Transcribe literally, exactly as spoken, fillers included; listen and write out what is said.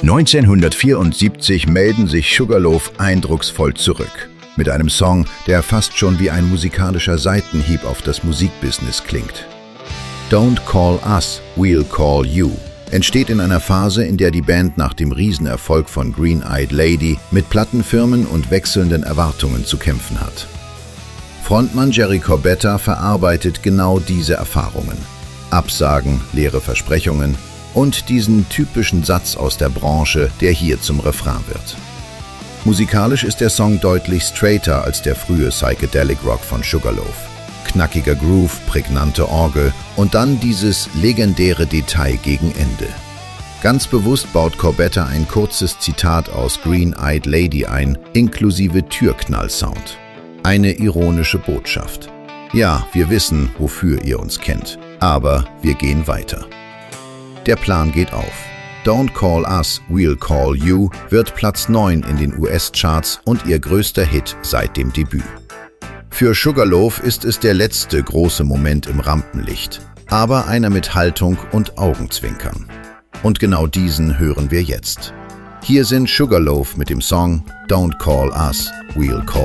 neunzehnhundertvierundsiebzig melden sich Sugarloaf eindrucksvoll zurück. Mit einem Song, der fast schon wie ein musikalischer Seitenhieb auf das Musikbusiness klingt. Don't Call Us, We'll Call You entsteht in einer Phase, in der die Band nach dem Riesenerfolg von Green-Eyed Lady mit Plattenfirmen und wechselnden Erwartungen zu kämpfen hat. Frontmann Jerry Corbetta verarbeitet genau diese Erfahrungen. Absagen, leere Versprechungen und diesen typischen Satz aus der Branche, der hier zum Refrain wird. Musikalisch ist der Song deutlich straighter als der frühe Psychedelic Rock von Sugarloaf. Knackiger Groove, prägnante Orgel und dann dieses legendäre Detail gegen Ende. Ganz bewusst baut Corbetta ein kurzes Zitat aus Green-Eyed Lady ein, inklusive Türknall-Sound. Eine ironische Botschaft. Ja, wir wissen, wofür ihr uns kennt, aber wir gehen weiter. Der Plan geht auf. Don't Call Us, We'll Call You wird Platz neun in den U S-Charts und ihr größter Hit seit dem Debüt. Für Sugarloaf ist es der letzte große Moment im Rampenlicht, aber einer mit Haltung und Augenzwinkern. Und genau diesen hören wir jetzt. Hier sind Sugarloaf mit dem Song Don't Call Us, We'll Call